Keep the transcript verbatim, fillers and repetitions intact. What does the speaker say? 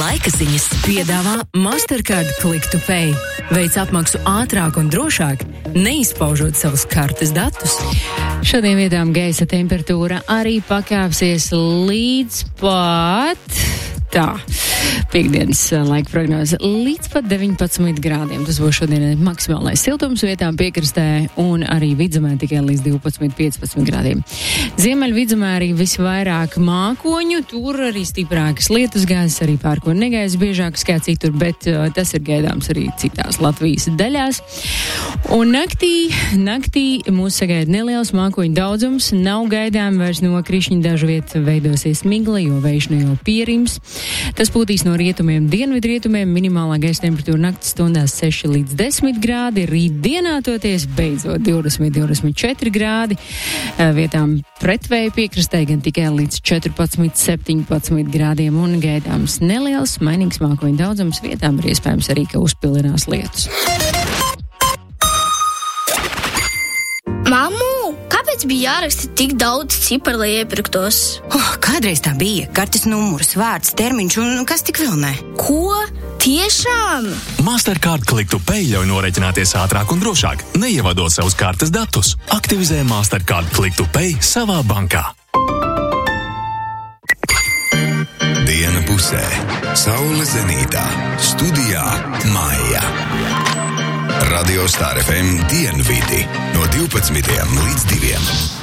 Laika ziņas piedāvā Mastercard Click to Pay. Veic apmaksu ātrāk un drošāk, neizpaužot savus kartes datus. Šodien vietām gaisa temperatūra arī pakāpsies līdz pat tā. Piektdienas laika prognoze līdz pat deviņpadsmit grādiem. Tas būs šodien maksimālais siltums vietām piekrastē un arī vidzemē tikai līdz divpadsmit piecpadsmit grādiem. Ziemeļu vidzemē arī visvairāk mākoņu, tur arī stiprākas lietus gāzes, arī pērkona negaiss biežākas kā citur, bet uh, tas ir gaidāms arī citās Latvijas daļās. Un naktī, naktī mūs sagaida neliels mākoņu daudzums, nav gaidām vairs nokrišņi, dažu vietu veidosies migla, jo vējš nu jau pierims. Tas pūtīs no rietumiem dienvidrietumiem, minimālā gaisa temperatūra naktas stundās seši līdz desmit grādi, rītdienā toties beidzot divdesmit līdz divdesmit četri grādi, vietām pretvēju piekrastē gan tikai līdz četrpadsmit līdz septiņpadsmit grādiem un gaidāms neliels mainīgs mākoņu daudzums, vietām ir iespējams arī, ka uzpilinās lietus. Mammu, kāpēc bija jāraksta tik daudz ciparu, lai iepirktos? Oh, kādreiz tā bija. Kartes numurs, vārds, termiņš un kas tik vēl ne. Ko? Tiešām? Mastercard Click to Pay ļauj norēķināties ātrāk un drošāk, neievadot savus kartes datus. Aktivizē Mastercard Click to Pay savā bankā. Diena pusē. Saule zenītā. Studijā Maija. Radio Star F M dienvidi no divpadsmitiem līdz diviem.